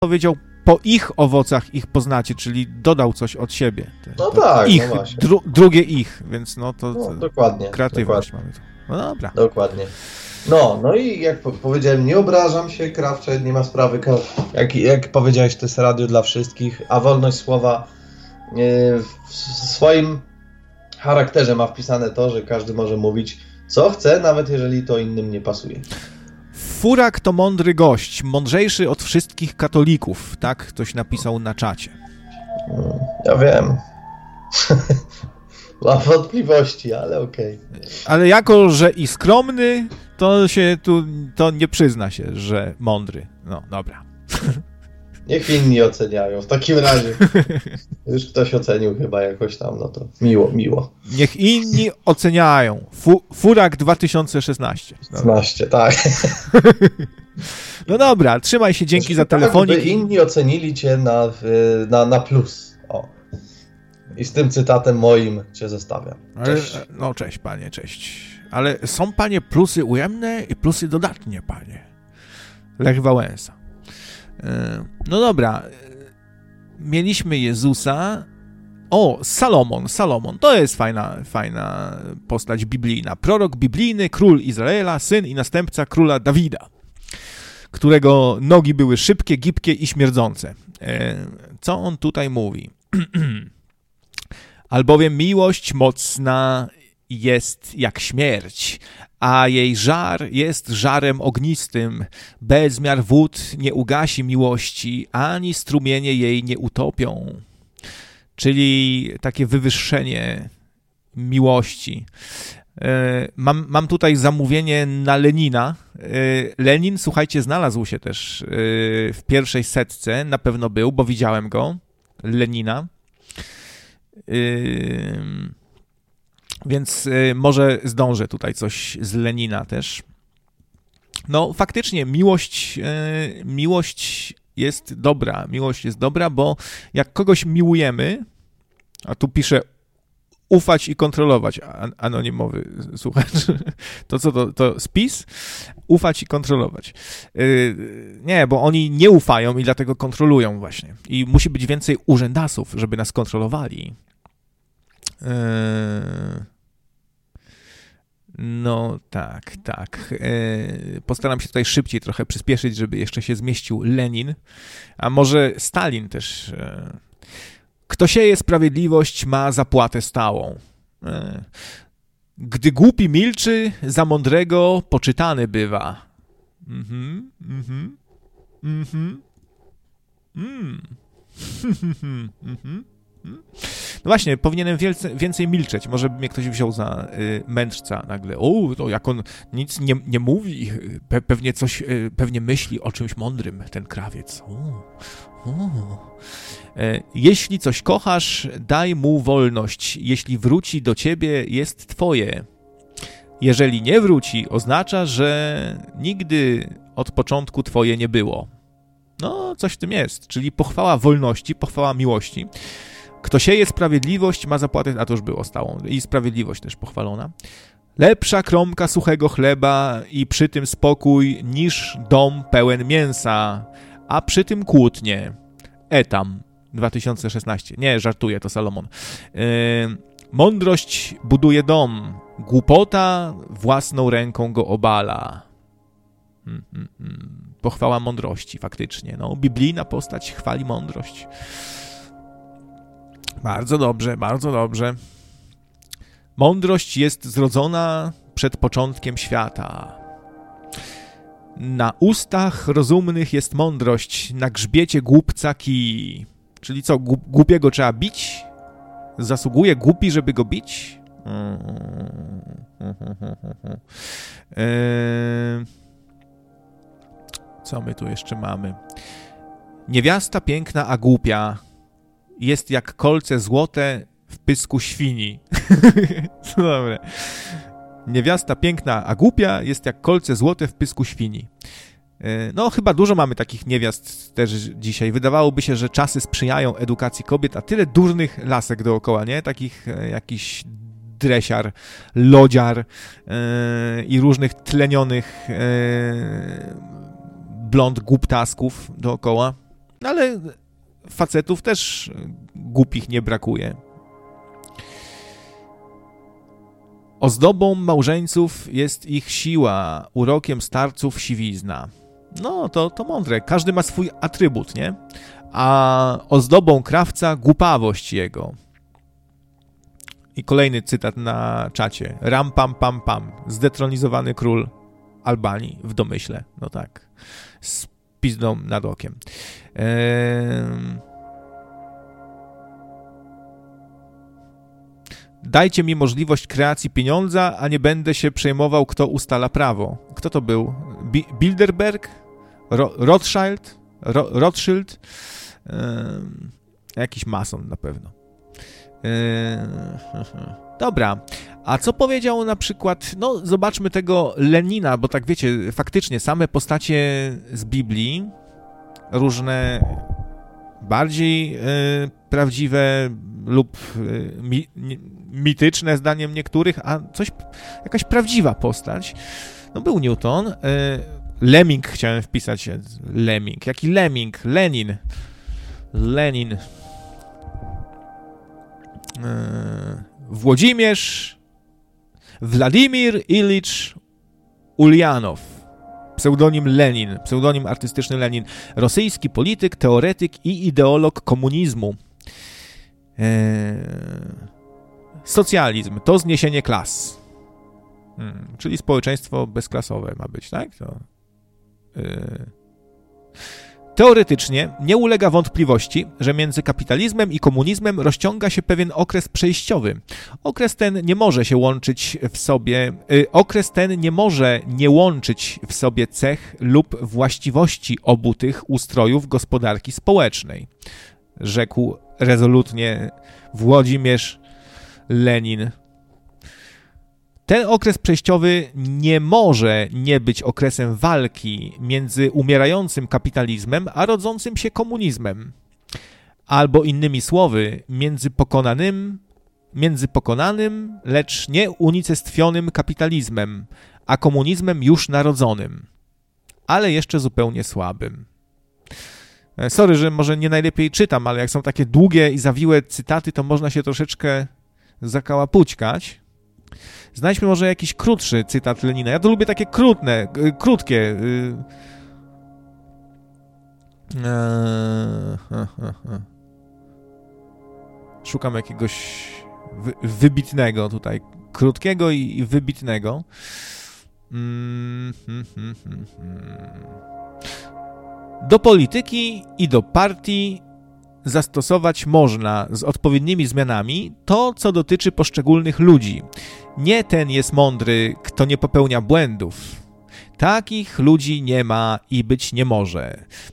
powiedział, po ich owocach ich poznacie, czyli dodał coś od siebie. No tak, ich, no właśnie. Drugie ich, więc no to dokładnie. Kreatywność dokładnie. mamy tu. No dobra. Dokładnie. No i jak powiedziałem, nie obrażam się, Krawcze, nie ma sprawy. Jak powiedziałeś, to jest radio dla wszystkich, a wolność słowa w swoim charakterze ma wpisane to, że każdy może mówić co chce, nawet jeżeli to innym nie pasuje. Furak to mądry gość, mądrzejszy od wszystkich katolików, tak ktoś napisał na czacie. Ja wiem. Mam wątpliwości, ale okej. Ale jako, że i skromny, to się tu to nie przyzna się, że mądry. No, dobra. Niech inni oceniają. W takim razie już ktoś ocenił chyba jakoś tam, no to miło. Niech inni oceniają. Furak 2016. 16, tak. No dobra, trzymaj się, dzięki za telefonik. By inni ocenili cię na plus. O. I z tym cytatem moim cię zostawiam. Cześć. No cześć, panie, cześć. Ale są, panie, plusy ujemne i plusy dodatnie, panie. Lech Wałęsa. No dobra. Mieliśmy Jezusa. O, Salomon. To jest fajna postać biblijna. Prorok biblijny, król Izraela, syn i następca króla Dawida, którego nogi były szybkie, gibkie i śmierdzące. Co on tutaj mówi? Albowiem miłość mocna jest jak śmierć, a jej żar jest żarem ognistym. Bezmiar wód nie ugasi miłości, ani strumienie jej nie utopią. Czyli takie wywyższenie miłości. Mam tutaj zamówienie na Lenina. Lenin, słuchajcie, znalazł się też w pierwszej setce, na pewno był, bo widziałem go, Lenina. Więc może zdążę tutaj coś z Lenina też. No faktycznie miłość jest dobra, bo jak kogoś miłujemy, a tu pisze ufać i kontrolować, anonimowy słuchacz, to co to spis? Ufać i kontrolować. Nie, bo oni nie ufają i dlatego kontrolują właśnie. I musi być więcej urzędasów, żeby nas kontrolowali. No tak. Postaram się tutaj szybciej trochę przyspieszyć, żeby jeszcze się zmieścił Lenin, a może Stalin też. Kto sieje sprawiedliwość, ma zapłatę stałą. Gdy głupi milczy, za mądrego poczytany bywa. No właśnie, powinienem więcej milczeć. Może by mnie ktoś wziął za mędrca nagle. To jak on nic nie mówi, pewnie myśli o czymś mądrym, ten krawiec. Jeśli coś kochasz, daj mu wolność. Jeśli wróci do ciebie, jest twoje. Jeżeli nie wróci, oznacza, że nigdy od początku twoje nie było. No, coś w tym jest. Czyli pochwała wolności, pochwała miłości. Kto sieje sprawiedliwość, ma zapłatę, a to już było stałą. I sprawiedliwość też pochwalona. Lepsza kromka suchego chleba i przy tym spokój niż dom pełen mięsa, a przy tym kłótnie. Etam 2016. Nie, żartuję, to Salomon. Mądrość buduje dom, głupota własną ręką go obala. Pochwała mądrości, faktycznie. No, biblijna postać chwali mądrość. Bardzo dobrze, bardzo dobrze. Mądrość jest zrodzona przed początkiem świata. Na ustach rozumnych jest mądrość, na grzbiecie głupca kij. Czyli co, głupiego trzeba bić? Zasługuje głupi, żeby go bić? Co my tu jeszcze mamy? Niewiasta piękna, a głupia jest jak kolce złote w pysku świni. Dobre. Niewiasta piękna, a głupia jest jak kolce złote w pysku świni. No, chyba dużo mamy takich niewiast też dzisiaj. Wydawałoby się, że czasy sprzyjają edukacji kobiet, a tyle durnych lasek dookoła, nie? Takich jakiś dresiar, lodziar i różnych tlenionych blond głuptasków dookoła. No ale facetów też głupich nie brakuje. Ozdobą małżeńców jest ich siła, urokiem starców siwizna. No, to mądre. Każdy ma swój atrybut, nie? A ozdobą krawca głupawość jego. I kolejny cytat na czacie. Ram pam pam pam. Zdetronizowany król Albanii w domyśle. No tak. Z pizdą nad okiem. Dajcie mi możliwość kreacji pieniądza, a nie będę się przejmował, kto ustala prawo. Kto to był? Bilderberg? Rothschild? Jakiś mason na pewno. Dobra, a co powiedział na przykład, no zobaczmy tego Lenina, bo tak wiecie, faktycznie same postacie z Biblii, różne bardziej prawdziwe lub mityczne zdaniem niektórych, a jakaś prawdziwa postać. No był Newton, Lemming chciałem wpisać, Lemming, jaki Lemming? Lenin. Władimir Ilicz Ulianow, pseudonim Lenin, pseudonim artystyczny Lenin, rosyjski polityk, teoretyk i ideolog komunizmu. Socjalizm to zniesienie klas, czyli społeczeństwo bezklasowe ma być, tak? Teoretycznie nie ulega wątpliwości, że między kapitalizmem i komunizmem rozciąga się pewien okres przejściowy. Okres ten nie może nie łączyć w sobie cech lub właściwości obu tych ustrojów gospodarki społecznej, rzekł rezolutnie Włodzimierz Lenin. Ten okres przejściowy nie może nie być okresem walki między umierającym kapitalizmem a rodzącym się komunizmem. Albo innymi słowy, między pokonanym, lecz nie unicestwionym kapitalizmem, a komunizmem już narodzonym, ale jeszcze zupełnie słabym. Sorry, że może nie najlepiej czytam, ale jak są takie długie i zawiłe cytaty, to można się troszeczkę zakałapućkać. Znajdźmy może jakiś krótszy cytat Lenina. Ja to lubię takie krótkie. Szukam jakiegoś wybitnego tutaj. Krótkiego i wybitnego. Do polityki i do partii zastosować można z odpowiednimi zmianami to, co dotyczy poszczególnych ludzi. Nie ten jest mądry, kto nie popełnia błędów. Takich ludzi nie ma i być nie może.